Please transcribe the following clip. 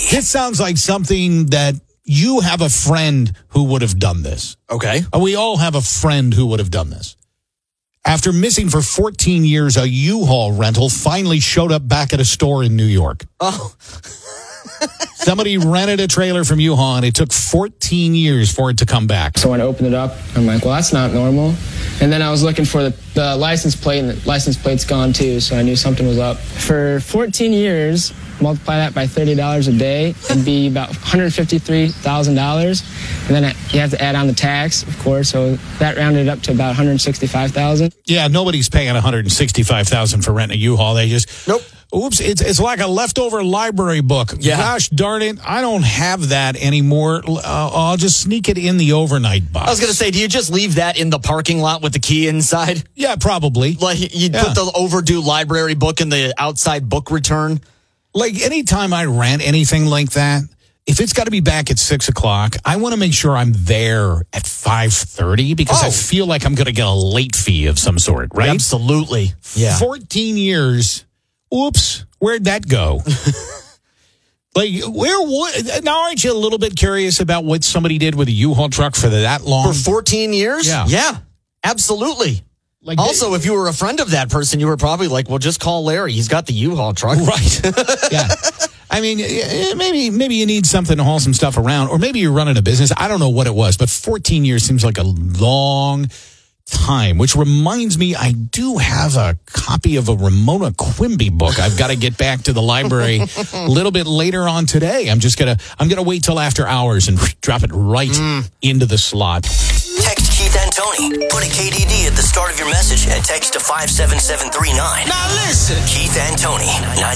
This sounds like something that you have a friend who would have done this. Okay. We all have a friend who would have done this. After missing for 14 years, a U-Haul rental finally showed up back at a store in New York. Oh. Somebody rented a trailer from U-Haul, and it took 14 years for it to come back. So when I opened it up, I'm like, well, that's not normal. And then I was looking for the license plate, and the license plate's gone too, so I knew something was up. For 14 years, multiply that by $30 a day, it'd be about $153,000. And then you have to add on the tax, of course, so that rounded up to about $165,000. Yeah, nobody's paying $165,000 for renting a U-Haul. They just... Nope. Oops, it's like a leftover library book. Yeah. Gosh darn it, I don't have that anymore. I'll just sneak it in the overnight box. I was going to say, do you just leave that in the parking lot with the key inside? Yeah, probably. Like you put the overdue library book in the outside book return? Like anytime I rent anything like that, if it's got to be back at 6 o'clock, I want to make sure I'm there at 5:30 because I feel like I'm going to get a late fee of some sort, right? Absolutely. Yeah. 14 years. Oops, where'd that go? Now aren't you a little bit curious about what somebody did with a U-Haul truck for that long? For 14 years? Yeah, absolutely. Like also, if you were a friend of that person, you were probably like, well, just call Larry. He's got the U-Haul truck. Right. Yeah. I mean, maybe you need something to haul some stuff around, or maybe you're running a business. I don't know what it was, but 14 years seems like a long time, which reminds me, I do have a copy of a Ramona Quimby book. I've got to get back to the library a little bit later on today. I'm gonna wait till after hours and drop it right into the slot. Text Keith and Tony. Put a KDD at the start of your message and text to 57739. Now listen. Keith and Tony,